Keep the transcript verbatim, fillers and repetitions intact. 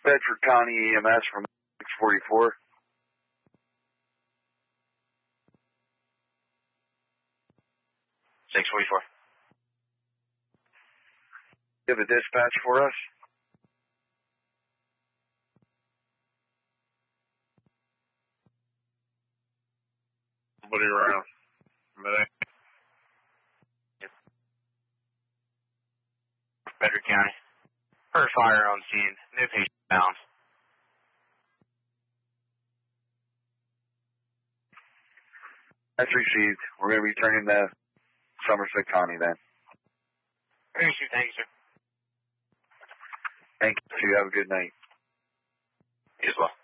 Bedford County E M S from six forty-four. six forty-four. You have a dispatch for us? Nobody around. Minute. Yep. Bedford County. First fire on scene. New patient found. That's received. We're going to be turning to Somerset County then. Thank you, thank you, sir. Thank you. Have a good night. You as well.